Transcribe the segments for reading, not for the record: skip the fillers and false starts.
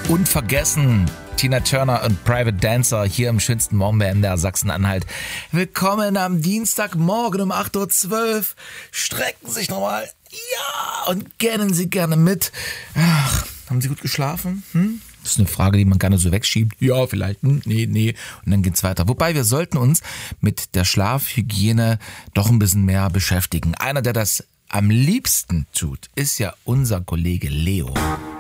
unvergessen. Tina Turner und Private Dancer hier im schönsten Morgen bei MDR Sachsen-Anhalt. Willkommen am Dienstagmorgen um 8.12 Uhr. Strecken Sie sich nochmal. Ja, und gähnen Sie gerne mit. Ach, haben Sie gut geschlafen? Das ist eine Frage, die man gerne so wegschiebt. Ja, vielleicht. Nee. Und dann geht's weiter. Wobei wir sollten uns mit der Schlafhygiene doch ein bisschen mehr beschäftigen. Einer, der das am liebsten tut, ist ja unser Kollege Leo.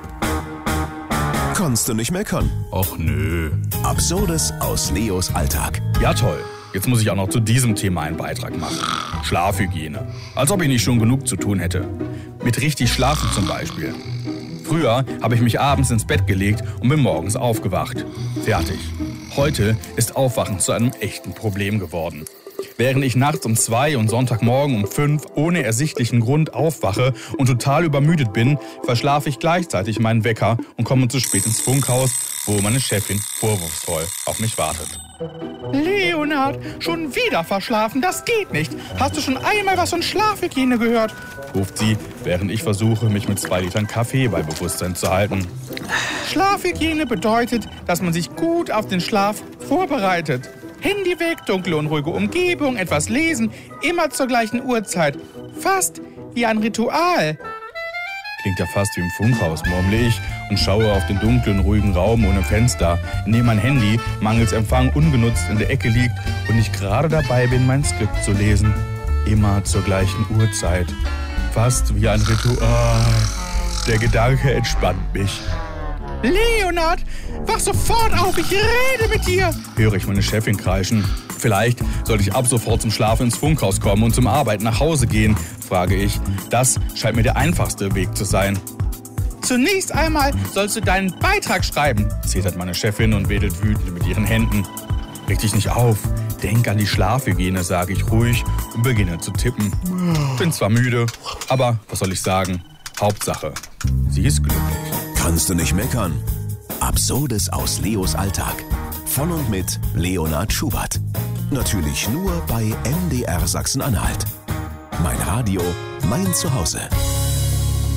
Kannst du nicht meckern? Och nö. Absurdes aus Leos Alltag. Ja toll, jetzt muss ich auch noch zu diesem Thema einen Beitrag machen. Schlafhygiene. Als ob ich nicht schon genug zu tun hätte. Mit richtig schlafen zum Beispiel. Früher habe ich mich abends ins Bett gelegt und bin morgens aufgewacht. Fertig. Heute ist Aufwachen zu einem echten Problem geworden. Während ich nachts um 2 und Sonntagmorgen um 5 ohne ersichtlichen Grund aufwache und total übermüdet bin, verschlafe ich gleichzeitig meinen Wecker und komme zu spät ins Funkhaus, wo meine Chefin vorwurfsvoll auf mich wartet. Leonhard, schon wieder verschlafen, das geht nicht. Hast du schon einmal was von Schlafhygiene gehört? Ruft sie, während ich versuche, mich mit 2 Litern Kaffee bei Bewusstsein zu halten. Schlafhygiene bedeutet, dass man sich gut auf den Schlaf vorbereitet. Handy weg, dunkle und ruhige Umgebung, etwas lesen, immer zur gleichen Uhrzeit. Fast wie ein Ritual. Klingt ja fast wie im Funkhaus, murmle ich und schaue auf den dunklen, ruhigen Raum ohne Fenster, in dem mein Handy mangels Empfang ungenutzt in der Ecke liegt und ich gerade dabei bin, mein Skript zu lesen. Immer zur gleichen Uhrzeit. Fast wie ein Ritual. Der Gedanke entspannt mich. Leonhard, wach sofort auf, ich rede mit dir! Höre ich meine Chefin kreischen. Vielleicht sollte ich ab sofort zum Schlafen ins Funkhaus kommen und zum Arbeiten nach Hause gehen, frage ich. Das scheint mir der einfachste Weg zu sein. Zunächst einmal sollst du deinen Beitrag schreiben, zetert meine Chefin und wedelt wütend mit ihren Händen. Reg dich nicht auf. Denk an die Schlafhygiene, sage ich ruhig und beginne zu tippen. Bin zwar müde, aber was soll ich sagen? Hauptsache, sie ist glücklich. Kannst du nicht meckern? Absurdes aus Leos Alltag. Von und mit Leonhard Schubert. Natürlich nur bei MDR Sachsen-Anhalt. Mein Radio, mein Zuhause.